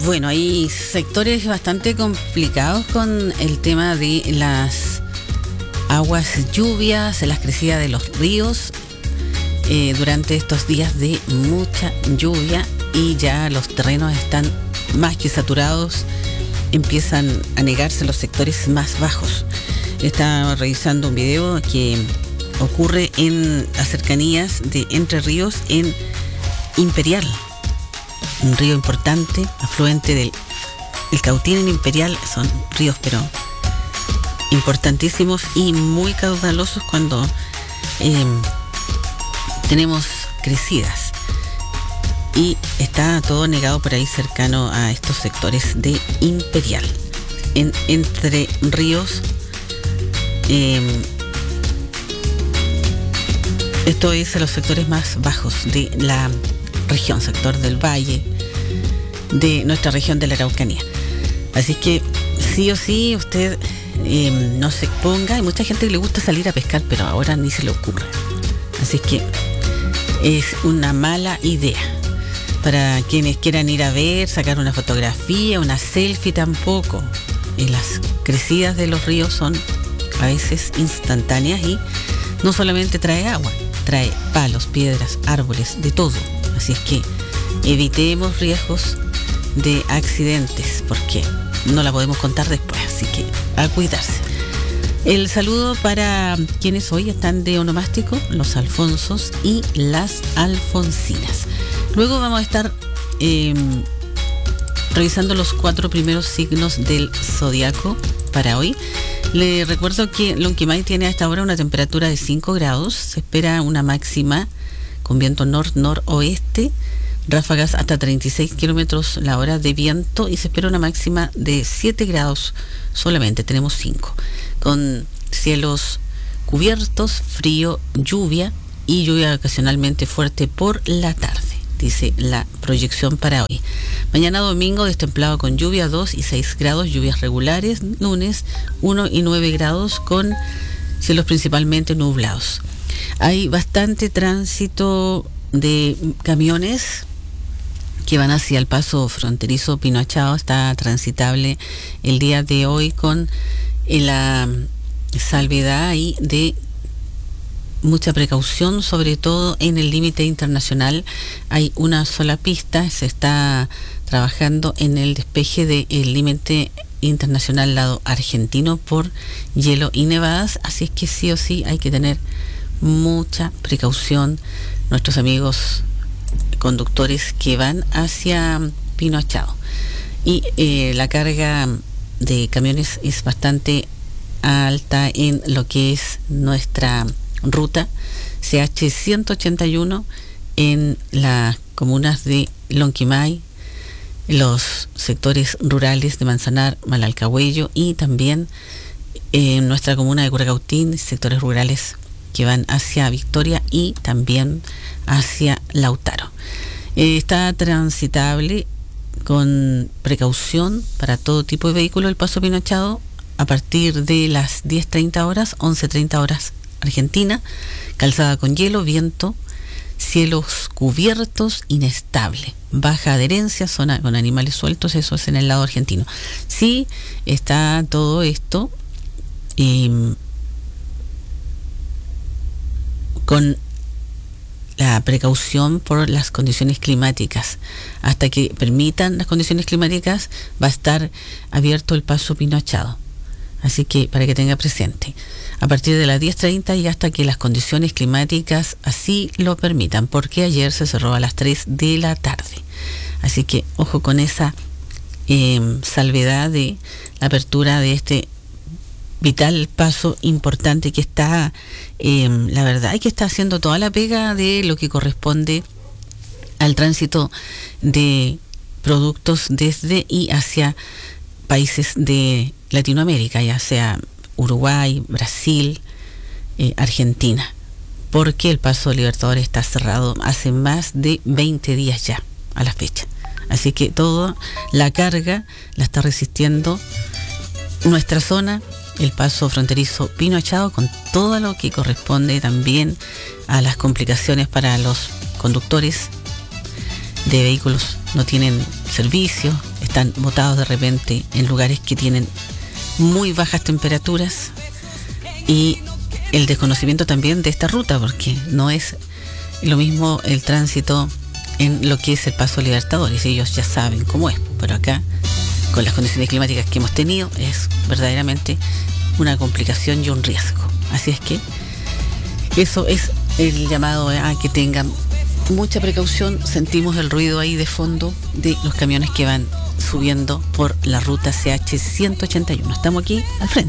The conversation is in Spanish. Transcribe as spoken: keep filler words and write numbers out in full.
Bueno, hay sectores bastante complicados con el tema de las aguas lluvias, las crecidas de los ríos eh, durante estos días de mucha lluvia, y ya los terrenos están más que saturados, empiezan a negarse los sectores más bajos. Estaba revisando un video que ocurre en las cercanías de Entre Ríos, en Imperial, un río importante, afluente del el Cautín en Imperial. Son ríos pero importantísimos y muy caudalosos cuando eh, tenemos crecidas, y está todo negado por ahí cercano a estos sectores de Imperial. En Entre Ríos, eh, esto es en los sectores más bajos de la región, sector del valle de nuestra región de la Araucanía. Así que sí o sí usted eh, no se exponga. Hay mucha gente que le gusta salir a pescar, pero ahora ni se le ocurre. Así que es una mala idea. Para quienes quieran ir a ver, sacar una fotografía, una selfie, tampoco. Y las crecidas de los ríos son a veces instantáneas, y no solamente trae agua, trae palos, piedras, árboles, de todo. Así es que evitemos riesgos de accidentes, porque no la podemos contar después, así que a cuidarse. El saludo para quienes hoy están de onomástico, los Alfonsos y las Alfonsinas. Luego vamos a estar eh, revisando los cuatro primeros signos del zodiaco para hoy. Le recuerdo que Lonquimay tiene a esta hora una temperatura de cinco grados, se espera una máxima con viento nor-noroeste, ráfagas hasta treinta y seis kilómetros la hora de viento, y se espera una máxima de siete grados solamente. Tenemos cinco, con cielos cubiertos, frío, lluvia y lluvia ocasionalmente fuerte por la tarde, dice la proyección para hoy. Mañana domingo destemplado con lluvia, dos y seis grados, lluvias regulares. Lunes uno y nueve grados con cielos principalmente nublados. Hay bastante tránsito de camiones que van hacia el paso fronterizo Pinoachado. Está transitable el día de hoy con la salvedad y de mucha precaución, sobre todo en el límite internacional. Hay una sola pista, se está trabajando en el despeje del límite internacional lado argentino por hielo y nevadas, así es que sí o sí hay que tener mucha precaución nuestros amigos conductores que van hacia Pinoachado. Y eh, la carga de camiones es bastante alta en lo que es nuestra ruta C H ciento ochenta y uno en las comunas de Lonquimay, los sectores rurales de Manzanar, Malalcahuello, y también en nuestra comuna de Curacautín, sectores rurales que van hacia Victoria y también hacia Lautaro. Eh, está transitable con precaución para todo tipo de vehículo el paso Pinoachado a partir de las diez treinta horas, once treinta horas Argentina, calzada con hielo, viento, cielos cubiertos, inestable, baja adherencia, zona con animales sueltos, eso es en el lado argentino. Sí está todo esto eh, con la precaución por las condiciones climáticas. Hasta que permitan las condiciones climáticas va a estar abierto el paso Pinoachado, así que para que tenga presente, a partir de las diez treinta y hasta que las condiciones climáticas así lo permitan, porque ayer se cerró a las tres de la tarde. Así que ojo con esa eh, salvedad de la apertura de este vital paso importante que está, eh, la verdad es que está haciendo toda la pega de lo que corresponde al tránsito de productos desde y hacia países de Latinoamérica, ya sea Uruguay, Brasil, eh, Argentina, porque el paso Libertadores está cerrado hace más de veinte días ya a la fecha. Así que toda la carga la está resistiendo nuestra zona, el paso fronterizo Pinoachado, con todo lo que corresponde también a las complicaciones para los conductores de vehículos. No tienen servicio, están botados de repente en lugares que tienen muy bajas temperaturas, y el desconocimiento también de esta ruta, porque no es lo mismo el tránsito en lo que es el Paso Libertadores. Ellos ya saben cómo es, pero acá, con las condiciones climáticas que hemos tenido, es verdaderamente una complicación y un riesgo. Así es que eso es el llamado a que tengan mucha precaución. Sentimos el ruido ahí de fondo de los camiones que van subiendo por la ruta C H ciento ochenta y uno. Estamos aquí al frente.